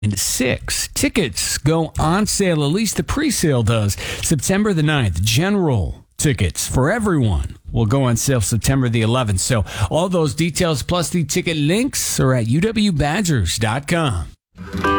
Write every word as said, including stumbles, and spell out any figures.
And six tickets go on sale, at least the pre-sale does, September the ninth. General tickets for everyone will go on sale September the eleventh. So all those details plus the ticket links are at u w badgers dot com.